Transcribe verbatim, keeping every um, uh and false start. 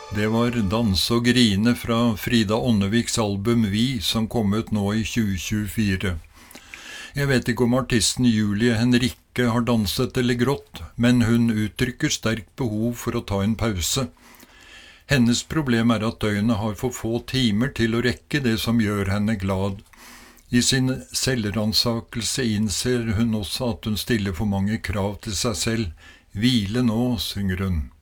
Det var Danse og grine fra Frida Ånneviks album Vi, som kom ut nå i tjue tjuefire. Jeg vet ikke om artisten Julie Henrikke har danset eller grått, men hun uttrykker sterkt behov for å ta en pause. Hennes problem er at døgnet har for få timer til å rekke det som gjør henne glad. I sin selvransakelse innser hun også at hun stiller for mange krav til seg selv. Hvile nå, synger hun.